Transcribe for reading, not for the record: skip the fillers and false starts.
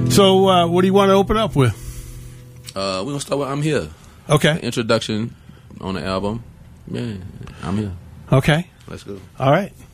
So, what do you want to open up with? We're going to start with I'm Here. Okay. The introduction on the album. Yeah, I'm here. Okay. Let's go. All right.